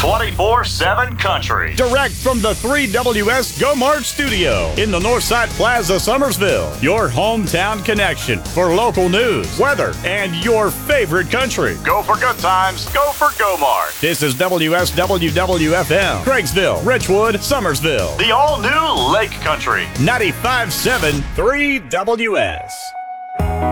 24/7 country. Direct from the 3WS Go Mart studio in the Northside Plaza, Summersville. Your hometown connection for local news, weather, and your favorite country. Go for good times. Go for Go Mart. This is WSWWFM, Craigsville, Richwood, Summersville. The all-new Lake Country. 95.7 3WS.